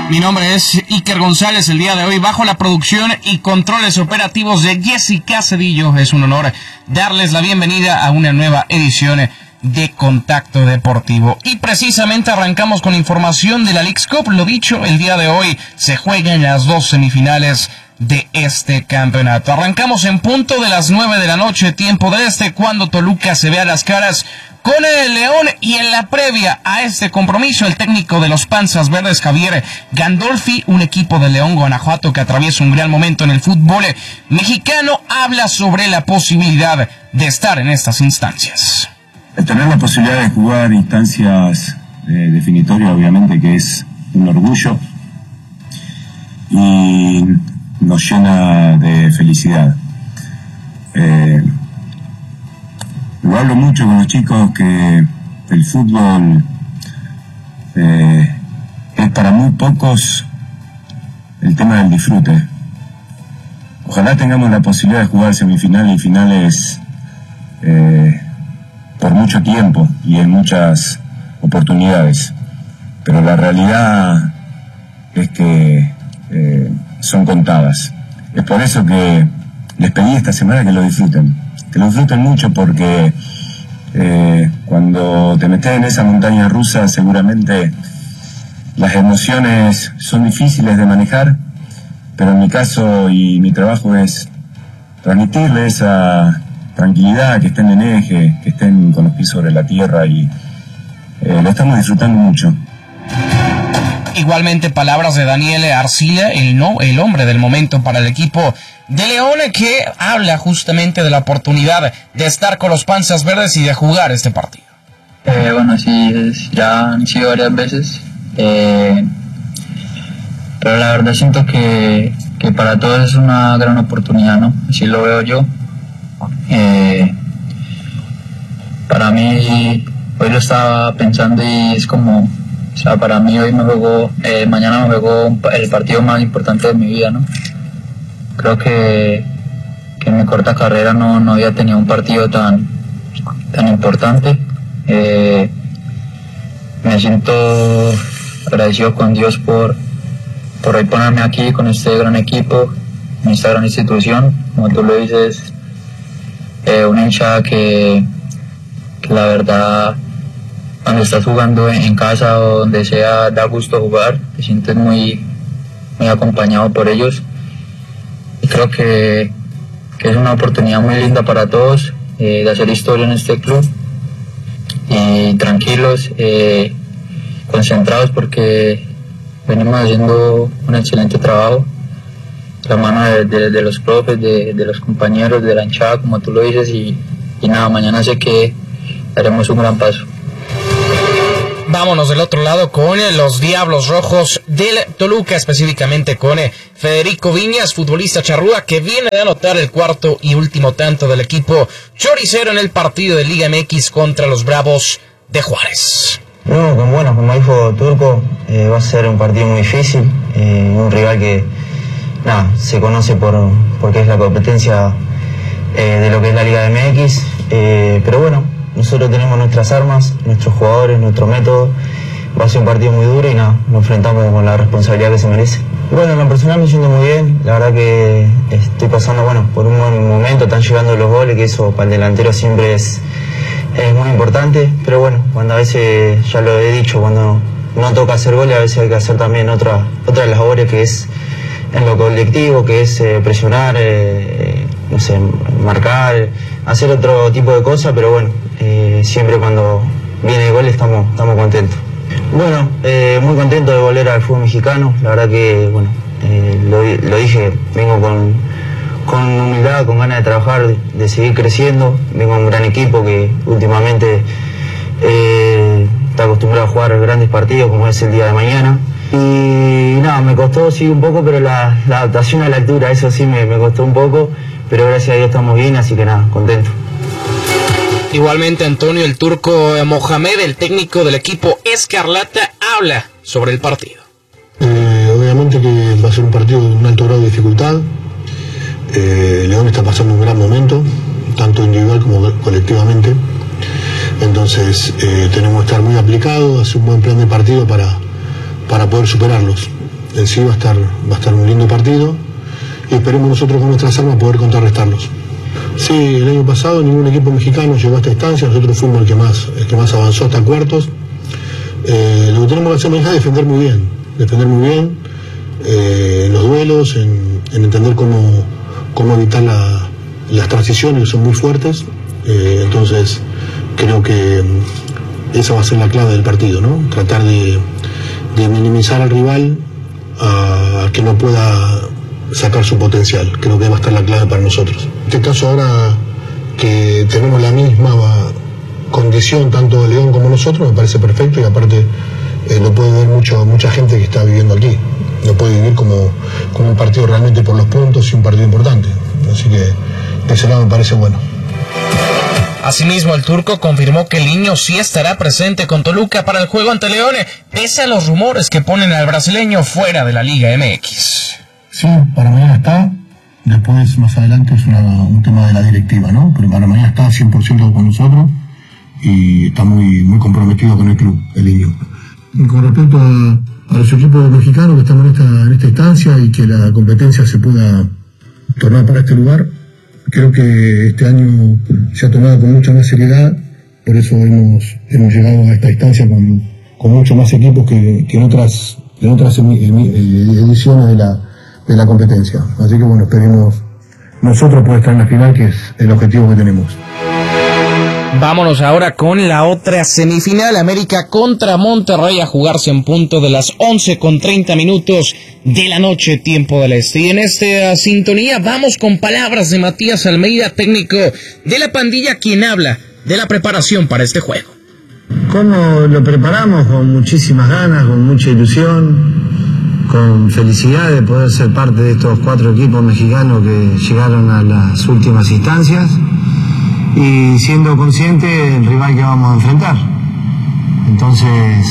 Mi nombre es Iker González. El día de hoy, bajo la producción y controles operativos de Jessica Cedillo, es un honor darles la bienvenida a una nueva edición de Contacto Deportivo. Y precisamente arrancamos con información de la Leagues Cup. Lo dicho, el día de hoy se juegan las dos semifinales de este campeonato. Arrancamos en punto de las 9 de la noche, tiempo de este, cuando Toluca se ve a las caras con el León, y en la previa a este compromiso, el técnico de los Panzas Verdes, Javier Gandolfi, un equipo de León, Guanajuato, que atraviesa un gran momento en el fútbol mexicano, habla sobre la posibilidad de estar en estas instancias. El tener la posibilidad de jugar instancias definitorias, obviamente que es un orgullo y nos llena de felicidad. Lo hablo mucho con los chicos que el fútbol es para muy pocos el tema del disfrute. Ojalá tengamos la posibilidad de jugar semifinales y finales por mucho tiempo y en muchas oportunidades, pero la realidad es que son contadas. Es por eso que les pedí esta semana que lo disfruten mucho, porque cuando te metes en esa montaña rusa, seguramente las emociones son difíciles de manejar, pero en mi caso y mi trabajo es transmitirle esa tranquilidad, que estén en eje, que estén con los pies sobre la tierra, y lo estamos disfrutando mucho. Igualmente palabras de Daniel Arcila, el hombre del momento para el equipo de León, que habla justamente de la oportunidad de estar con los Panzas Verdes y de jugar este partido. Bueno, sí, ya han sido varias veces, pero la verdad siento que para todos es una gran oportunidad, ¿no? Así lo veo yo. Para mí, hoy lo estaba pensando y es como, o sea, para mí hoy mañana me juego el partido más importante de mi vida, ¿no? Creo que en mi corta carrera no había tenido un partido tan importante. Me siento agradecido con Dios por hoy ponerme aquí con este gran equipo, en esta gran institución. Como tú lo dices, una hinchada que la verdad, cuando estás jugando en casa o donde sea, da gusto jugar, te sientes muy acompañado por ellos. Y creo que es una oportunidad muy linda para todos, de hacer historia en este club, y tranquilos, concentrados, porque venimos haciendo un excelente trabajo, la mano de los profes, de los compañeros, de la hinchada, como tú lo dices, y nada, mañana sé que haremos un gran paso. Vámonos del otro lado con los Diablos Rojos del Toluca, específicamente con Federico Viñas, futbolista charrúa, que viene de anotar el cuarto y último tanto del equipo choricero en el partido de Liga MX contra los Bravos de Juárez. No, como dijo Turco, va a ser un partido muy difícil, un rival que se conoce porque es la competencia de lo que es la Liga MX, pero bueno, nosotros tenemos nuestras armas, nuestros jugadores, nuestro método. Va a ser un partido muy duro y nos enfrentamos con la responsabilidad que se merece. Bueno, en lo personal me siento muy bien. La verdad que estoy pasando por un buen momento. Están llegando los goles, que eso para el delantero siempre es muy importante. Pero bueno, cuando a veces, ya lo he dicho, cuando no toca hacer goles, a veces hay que hacer también otras labores, que es en lo colectivo, que es presionar, marcar, hacer otro tipo de cosas, pero bueno, siempre cuando viene el gol estamos contentos. Bueno, muy contento de volver al fútbol mexicano. La verdad que, lo dije, vengo con humildad, con ganas de trabajar, de seguir creciendo. Vengo a un gran equipo que últimamente está acostumbrado a jugar grandes partidos, como es el día de mañana. Y me costó sí un poco, pero la adaptación a la altura, eso sí me costó un poco, pero gracias a Dios estamos bien, así que contento. Igualmente Antonio el Turco Mohamed, el técnico del equipo Escarlata, habla sobre el partido. Obviamente que va a ser un partido de un alto grado de dificultad. León está pasando un gran momento, tanto individual como colectivamente. Entonces tenemos que estar muy aplicados, hacer un buen plan de partido para poder superarlos. en sí va a estar un lindo partido y esperemos nosotros con nuestras armas poder contrarrestarlos. Sí, el año pasado ningún equipo mexicano llegó a esta instancia, nosotros fuimos el que más avanzó hasta cuartos. Lo que tenemos que hacer mañana es defender muy bien los duelos, en entender cómo evitar las transiciones, que son muy fuertes. Entonces creo que esa va a ser la clave del partido, ¿no? Tratar de minimizar al rival a que no pueda sacar su potencial. Creo que va a estar la clave para nosotros. En este caso, ahora que tenemos la misma condición tanto León como nosotros, me parece perfecto, y aparte lo puede ver mucha gente que está viviendo aquí. Lo puede vivir como un partido realmente por los puntos y un partido importante. Así que de ese lado me parece bueno. Asimismo, el turco confirmó que Liño sí estará presente con Toluca para el juego ante León, pese a los rumores que ponen al brasileño fuera de la Liga MX. Sí, para mañana está. Después, más adelante, es un tema de la directiva, ¿no? Pero para mañana está 100% con nosotros y está muy, muy comprometido con el club, el Liño. Y con respecto a los equipos mexicanos que estamos en esta instancia y que la competencia se pueda tornar para este lugar, creo que este año se ha tomado con mucha más seriedad, por eso hemos llegado a esta instancia con muchos más equipos que en otras ediciones de la competencia. Así que bueno, esperemos nosotros poder estar en la final, que es el objetivo que tenemos. Vámonos ahora con la otra semifinal, América contra Monterrey, a jugarse en punto de las 11:30 de la noche, tiempo del este. Y en esta sintonía vamos con palabras de Matías Almeida, técnico de la pandilla, quien habla de la preparación para este juego. ¿Cómo lo preparamos? Con muchísimas ganas, con mucha ilusión, con felicidad de poder ser parte de estos 4 equipos mexicanos que llegaron a las últimas instancias, y siendo consciente del rival que vamos a enfrentar. Entonces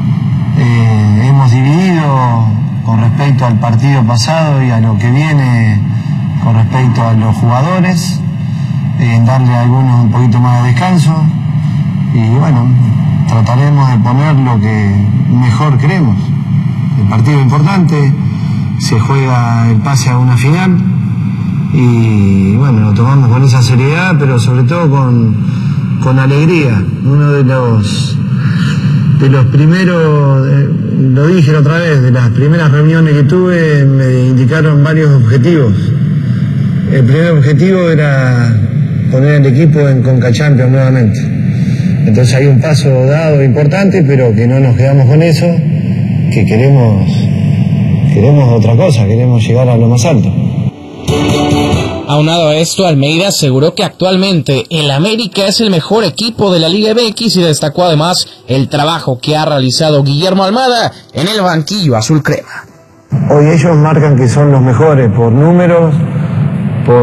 hemos dividido con respecto al partido pasado y a lo que viene con respecto a los jugadores, en darle a algunos un poquito más de descanso, y bueno, trataremos de poner lo que mejor creemos. El partido importante, se juega el pase a una final, y bueno, lo tomamos con esa seriedad, pero sobre todo con alegría. Uno de los primeros, lo dije la otra vez, de las primeras reuniones que tuve, me indicaron varios objetivos. El primer objetivo era poner el equipo en Conca Champions nuevamente. Entonces hay un paso dado importante, pero que no nos quedamos con eso, que queremos otra cosa, queremos llegar a lo más alto. Aunado a esto, Almeida aseguró que actualmente el América es el mejor equipo de la Liga MX y destacó además el trabajo que ha realizado Guillermo Almada en el banquillo azul crema. Hoy ellos marcan que son los mejores por números,